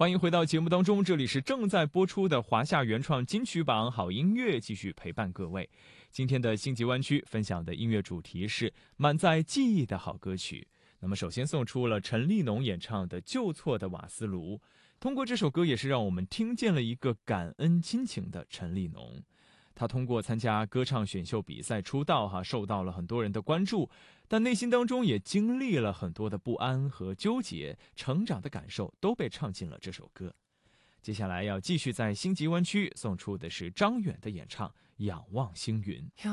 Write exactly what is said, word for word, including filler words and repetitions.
欢迎回到节目当中，这里是正在播出的华夏原创金曲榜好音乐，继续陪伴各位。今天的星级湾区分享的音乐主题是满载记忆的好歌曲。那么首先送出了陈立农演唱的《旧错的瓦斯炉》，通过这首歌也是让我们听见了一个感恩亲情的陈立农。他通过参加歌唱选秀比赛出道哈，受到了很多人的关注，但内心当中也经历了很多的不安和纠结，成长的感受都被唱进了这首歌。接下来要继续在星级湾区送出的是张远的演唱《仰望星云》。